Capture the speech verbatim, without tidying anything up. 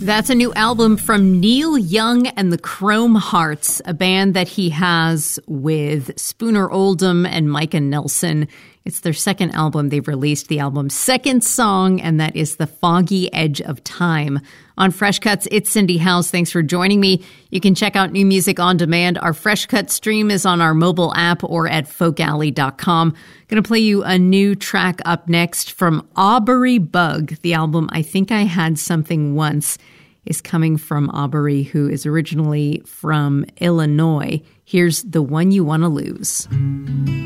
That's a new album from Neil Young and the Chrome Hearts, a band that he has with Spooner Oldham and Micah Nelson. It's their second album. They've released the album's second song, and that is The Foggy Edge of Time. On Fresh Cuts, it's Cindy House. Thanks for joining me. You can check out new music on demand. Our Fresh Cut stream is on our mobile app or at folk alley dot com. Going to play you a new track up next from Aubrey Bug. The album I Think I Had Something Once is coming from Aubrey, who is originally from Illinois. Here's The One You Want to Lose.